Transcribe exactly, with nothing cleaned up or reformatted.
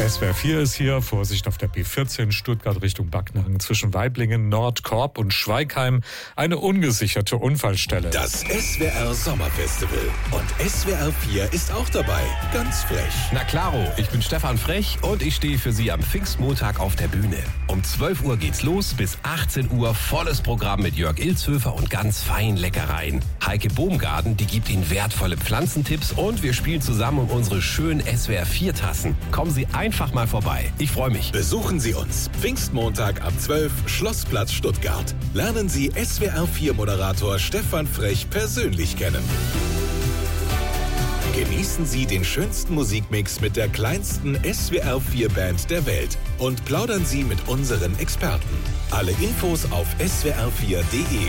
S W R vier ist hier. Vorsicht auf der B vierzehn Stuttgart Richtung Backnang zwischen Waiblingen, Nordkorb und Schweigheim. Eine ungesicherte Unfallstelle. Das S W R Sommerfestival. Und S W R vier ist auch dabei. Ganz frech. Na klaro, ich bin Stefan Frech und ich stehe für Sie am Pfingstmontag auf der Bühne. Um zwölf Uhr geht's los, bis achtzehn Uhr volles Programm mit Jörg Ilzhöfer und ganz feinen Leckereien. Heike Bohmgarten, die gibt Ihnen wertvolle Pflanzentipps und wir spielen zusammen um unsere schönen S W R vier Tassen. Kommen Sie einfach mal vorbei. Ich freue mich. Besuchen Sie uns. Pfingstmontag ab zwölf, Schlossplatz Stuttgart. Lernen Sie S W R vier Moderator Stefan Frech persönlich kennen. Genießen Sie den schönsten Musikmix mit der kleinsten S W R vier Band der Welt und plaudern Sie mit unseren Experten. Alle Infos auf S W R vier punkt de.